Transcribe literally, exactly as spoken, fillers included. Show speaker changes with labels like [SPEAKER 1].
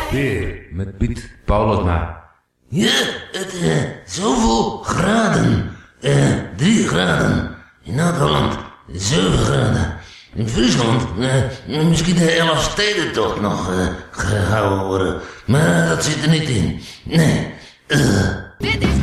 [SPEAKER 1] Weer met Piet Paulusma.
[SPEAKER 2] Ja, het uh, zoveel graden. Uh, drie graden. In Noord-Holland zeven graden. In Friesland uh, misschien de elf steden toch nog uh, gehouden worden. Maar dat zit er niet in. Nee. Uh.
[SPEAKER 3] Dit is